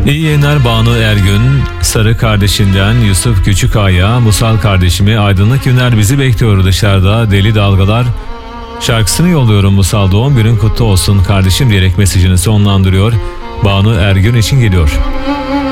İyi yayınlar Banu Ergün, Sarı kardeşinden Yusuf Küçükaya, Musal kardeşimi aydınlık günler bizi bekliyor dışarıda deli dalgalar şarkısını yolluyorum. Musal doğum günün kutlu olsun kardeşim diyerek mesajını sonlandırıyor. Banu Ergün için geliyor.